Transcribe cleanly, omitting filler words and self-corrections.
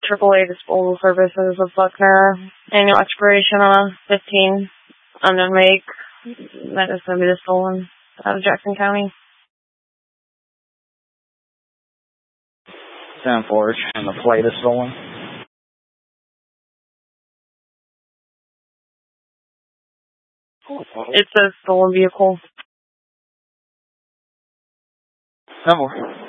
AAA Disposal Services of Buckner. Annual expiration on 15. Unknown make. That is going to be the stolen out of Jackson County. 10-4, and the plate is stolen. It's a stolen vehicle. 10-4.